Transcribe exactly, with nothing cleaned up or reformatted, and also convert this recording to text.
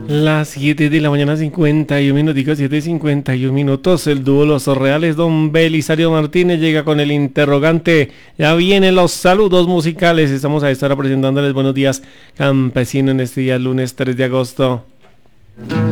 Las siete de la mañana, cincuenta y un minutos, siete cincuenta y un minutos. El dúo Los Reales, don Belisario Martínez, llega con el interrogante. Ya vienen los saludos musicales. Estamos a estar presentándoles buenos días, campesino, en este día lunes tres de agosto.